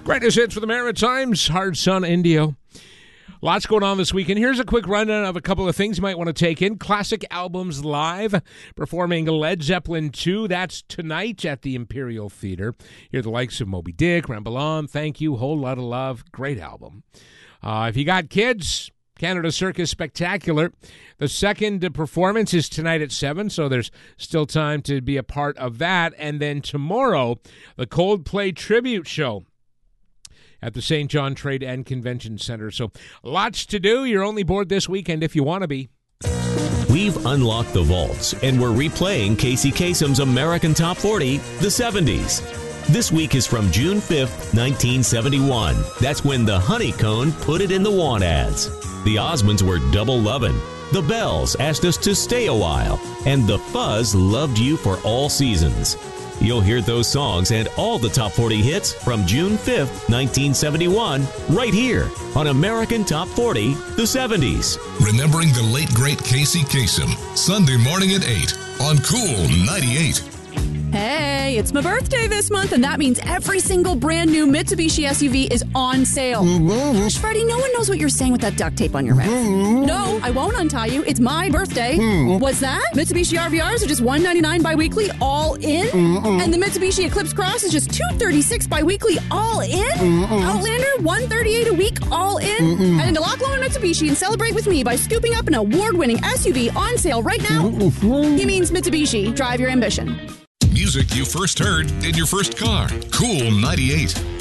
Greatest hits for the Maritimes, Hard Sun, Indio. Lots going on this weekend. Here's a quick rundown of a couple of things you might want to take in. Classic Albums Live, performing Led Zeppelin 2. That's tonight at the Imperial Theater. Hear the likes of Moby Dick, Ramblin', Thank You, Whole Lotta Love. Great album. If you got kids, Canada Circus Spectacular. The second performance is tonight at 7, so there's still time to be a part of that. And then tomorrow, the Coldplay Tribute Show at the St. John Trade and Convention Center. So lots to do. You're only bored this weekend if you want to be. We've unlocked the vaults, and we're replaying Casey Kasem's American Top 40, the 70s. This week is from June 5th, 1971. That's when the Honeycomb put it in the want ads. The Osmonds were double lovin'. The Bells asked us to stay a while. And the Fuzz loved you for all seasons. You'll hear those songs and all the Top 40 hits from June 5th, 1971, right here on American Top 40, the 70s. Remembering the late, great Casey Kasem, Sunday morning at 8 on Cool 98. Hey, it's my birthday this month, and that means every single brand new Mitsubishi SUV is on sale. Freddie, no one knows what you're saying with that duct tape on your mouth. No, I won't untie you. It's my birthday. What's that? Mitsubishi RVRs are just $199 bi-weekly, all in? And the Mitsubishi Eclipse Cross is just $236 bi-weekly, all in? Outlander, $138 a week, all in? And into Lock Loan Mitsubishi and celebrate with me by scooping up an award-winning SUV on sale right now. He means Mitsubishi. Drive your ambition. Music you first heard in your first car. Cool 98.